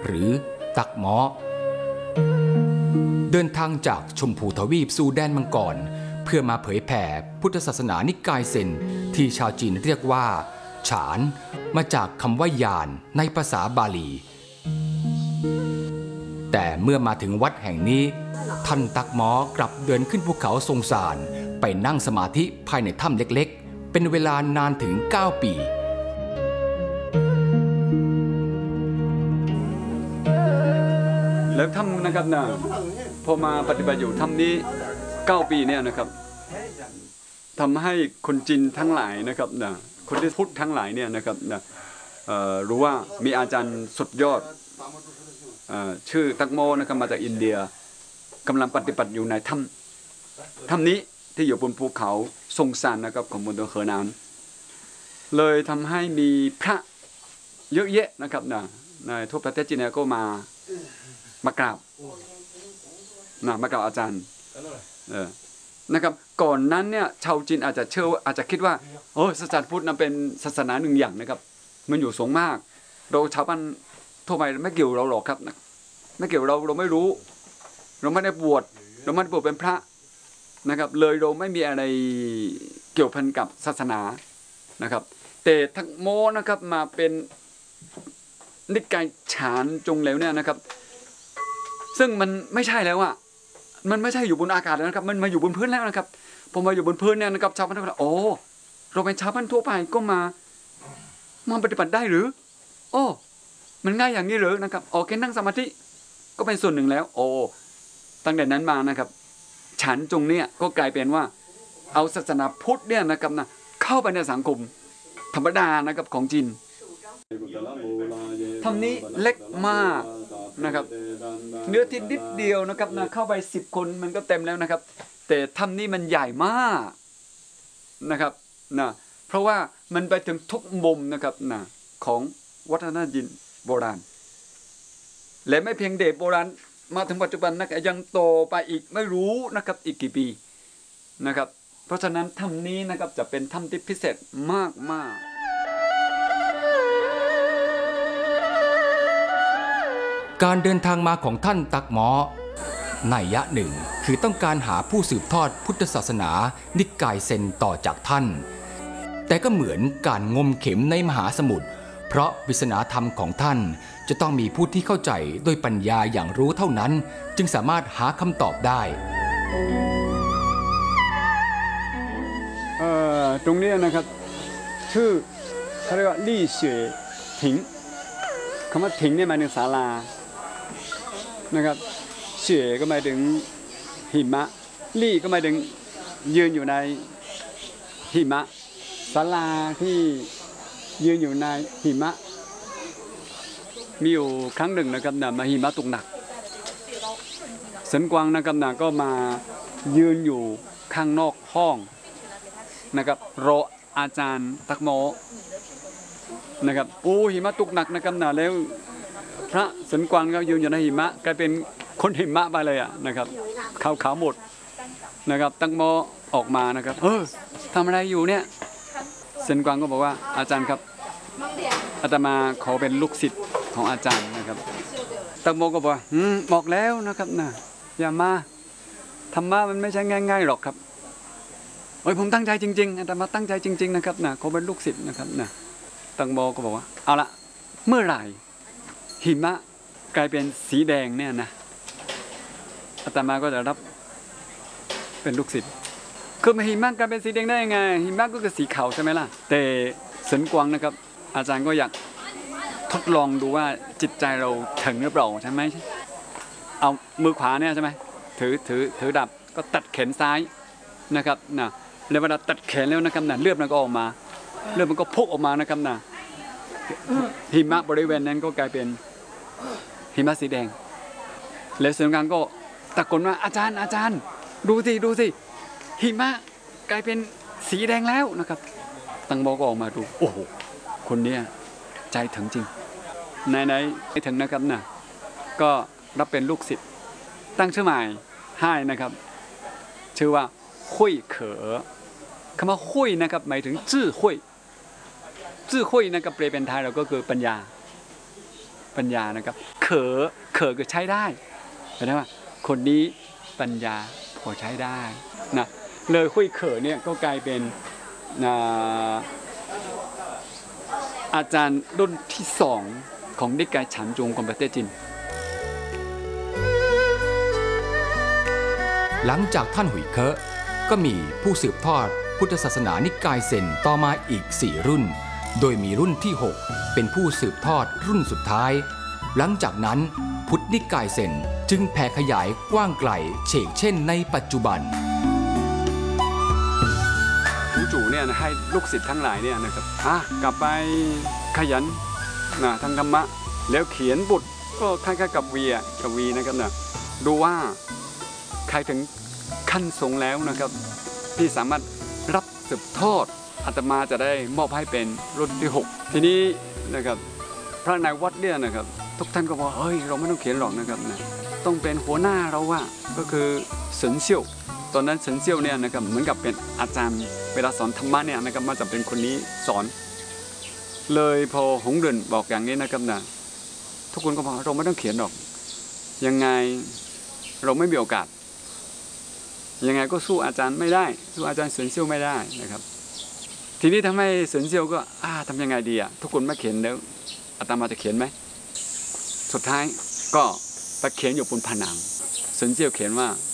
หรือตักหมอเดินทางจากชมพูทวีปสู่แดนมังกรเพื่อมาเผยแผ่พุทธศาสนานิกายเซนที่ชาวจีนเรียกว่าฉานมาจากคำว่ายานในภาษาบาลีแต่เมื่อมาถึงวัดแห่งนี้ท่านตักหมอกลับเดินขึ้นภูเขาทรงสารไปนั่งสมาธิภายในถ้ำเล็กๆเป็นเวลานานถึง9 ปีแล้วถ้ำนะครับนะพอมาปฏิบัติอยู่ถ้ำนี้9 ปีเนี่ยนะครับทำให้คนจีนทั้งหลายนะครับนะคนที่พุทธทั้งหลายเนี่ยนะครับนะรู้ว่ามีอาจารย์สุดยอดชื่อตักโมนะครับมาจากอินเดียกำลังปฏิบัติอยู่ในถ้ำนี้ที่อยู่บนภูเขาทรงซานนะครับของมณฑลเหอหนานเลยทำให้มีพระเยอะแยะนะครับนะในทั่วประเทศจีนก็มากราบอาจารย์นะครับก่อนนั้นเนี่ยชาวจีนอาจจะคิดว่าโอ้ศาสนาพุทธนั้นเป็นศาสนาหนึ่งอย่างนะครับมันอยู่สูงมากเราชาวบ้านทั่วไปไม่เกี่ยวเราหรอกครับไม่เกี่ยวเราไม่รู้เราไม่ได้บวชเป็นพระนะครับเลยเราไม่มีอะไรเกี่ยวพันกับศาสนานะครับแต่ทักโมนะครับมาเป็นนิกายฉานจงแล้วเนี่ยนะครับซึ่งมันไม่ใช่แล้วอะมันไม่ใช่อยู่บนอากาศแล้วนะครับมันมาอยู่บนพื้นแล้วนะครับพอมาอยู่บนพื้นเนี่ยนะครับชาวบ้านทุกคนโอ้เราเป็นชาวบ้านทั่วไปก็มาปฏิบัติได้หรือโอ้มันง่ายอย่างนี้หรือนะครับโอเคนั่งสมาธิก็เป็นส่วนหนึ่งแล้วโอ้ตั้งแต่นั้นมานะครับฉันจงเนี่ยก็กลายเป็นว่าเอาศาสนาพุทธเนี่ยนะครับนะเข้าไปในสังคมธรรมดานะครับของจีนทำนี้เล็กมากนะครับเนื้อที่นิดเดียวนะครับนะเข้าไป10 คนมันก็เต็มแล้วนะครับแต่ถ้ำนี้มันใหญ่มากนะครับนะเพราะว่ามันไปถึงทุกมุมนะครับนะของวัฒนธรรมจีนโบราณและไม่เพียงเด็กโบราณมาถึงปัจจุบันนะครับยังโตไปอีกไม่รู้นะครับอีกกี่ปีนะครับเพราะฉะนั้นถ้ำนี้นะครับจะเป็นถ้ำที่พิเศษมากการเดินทางมาของท่านตักหมอนัยยะหนึ่งคือต้องการหาผู้สืบทอดพุทธศาสนานิกายเซนต่อจากท่านแต่ก็เหมือนการงมเข็มในมหาสมุทรเพราะปริศนาธรรมของท่านจะต้องมีผู้ที่เข้าใจด้วยปัญญาอย่างรู้เท่านั้นจึงสามารถหาคำตอบได้ตรงนี้นะครับชื่อเขาเรียกว่าลี่เฉยถิงคำว่าถิงเนี่ยหมายถึงศาลานะครับเฉยก็หมายถึงหิมะลี่ก็หมายถึงยืนอยู่ในหิมะศาลาที่ยืนอยู่ในหิมะมีอยู่ครั้งหนึ่งนะครับมาหิมะตกหนักเซินกวางนะครับก็มายืนอยู่ข้างนอกห้องนะครับรออาจารย์ตักโมนะครับหิมะตกหนักนะครับแล้วพระเซินกวางก็ยืนอยู่ในหิมะกลายเป็นคนหิมะไปเลยนะครับขาวหมดนะครับตักโมออกมานะครับทำอะไรอยู่เนี่ยเซินกวางก็บอกว่าอาจารย์ครับอาตมาขอเป็นลูกศิษย์ของอาจารย์นะครับตักโมก็บอกบอกแล้วนะครับอย่ามาธรรมะมันไม่ใช่ง่ายๆหรอกครับผมตั้งใจจริงๆอาตมาตั้งใจจริงๆนะครับขอเป็นลูกศิษย์นะครับตักโมก็บอกว่าเอาละเมื่อไหร่หิมะกลายเป็นสีแดงเนี่ยนะอาตมาก็จะรับเป็นลูกศิษย์คือหิมะกลายเป็นสีแดงได้ยังไงหิมะก็คือสีขาวใช่ไหมล่ะแต่เซินกวางนะครับอาจารย์ก็อยากทดลองดูว่าจิตใจเราถึงหรือเปล่าใช่ไหมเอามือขวาเนี่ยใช่ไหมถือดาบก็ตัดแขนซ้ายนะครับแล้วเวลาตัดแขนแล้วนะครับเลือดมันก็ออกมาเลือดมันก็พุ่งออกมานะครับหิมะบริเวณนั้นก็กลายเป็นหิมะสีแดงแล้วเซินกวางก็ตะโกนว่าอาจารย์ดูสิหิมะกลายเป็นสีแดงแล้วนะครับตังโมก็ออกมาดูโอ้โหคนนี้ใจถึงจริงไหนถึงนะครับก็รับเป็นลูกศิษย์ตั้งชื่อใหม่ให้นะครับชื่อว่าหุยเขอคำว่าหุยนะครับหมายถึงจื้อหุยนะครับแปลเป็นไทยเราก็คือปัญญาปัญญานะครับเขอก็ใช้ได้แปลว่าคนนี้ปัญญาพอใช้ได้นะเลยคุยเขอเนี่ยก็กลายเป็นอาจารย์รุ่นที่2ของนิกายฉันจงของประเทศจีนหลังจากท่านหุยเคอะก็มีผู้สืบทอดพุทธศาสนานิกายเซนต่อมาอีก4รุ่นโดยมีรุ่นที่6เป็นผู้สืบทอดรุ่นสุดท้ายหลังจากนั้นพุทธนิกายเซนจึงแผ่ขยายกว้างไกลเฉกเช่นในปัจจุบันผู้จู่เนี่ยให้ลูกศิษย์ทั้งหลายเนี่ยนะครับกลับไปขยันทางธรรมะแล้วเขียนบทก็คล้ายๆกับวีนะครับนะดูว่าใครถึงขั้นสูงแล้วนะครับที่สามารถรับสืบทอดอาตมาจะได้มอบให้เป็นรุ่นที่6ทีนี้นะครับพระนายวัดเนี่ยนะครับทุกท่านก็บอกเฮ้ยเราไม่ต้องเขียนหรอกนะครับนะต้องเป็นหัวหน้าเราว่าก็คือเซินเซี่ยวตอนนั้นเซินเซี่ยวเนี่ยนะครับเหมือนกับเป็นอาจารย์เวลาสอนธรรมะเนี่ยนะครับมาจะเป็นคนนี้สอนเลยพอหงเดินบอกอย่างนี้นะครับนะทุกคนก็บอกเราไม่ต้องเขียนหรอกยังไงเราไม่มีโอกาสยังไงก็สู้อาจารย์ไม่ได้สู้อาจารย์เซินเซี่ยวไม่ได้นะครับทีนี้ทำให้เซินเซี่ยวก็ทำยังไงดีทุกคนไม่เขียนแล้วอาตมาจะเขียนไหมสุดท้ายก็ไปเขียนอยู่บนผนังเซินเซี่ยวเขียนว่า